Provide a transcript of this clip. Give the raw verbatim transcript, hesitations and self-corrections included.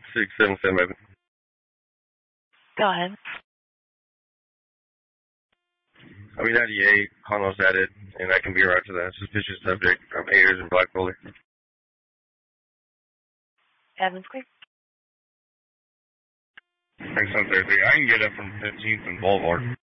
six seven seven, Evan. Go ahead. I'll be ninety-eight, Conlos added, and I can be right to that suspicious subject of Ayers and Black Foley. Evans Clear. Thanks on Thursday. I can get up from fifteenth and Boulevard.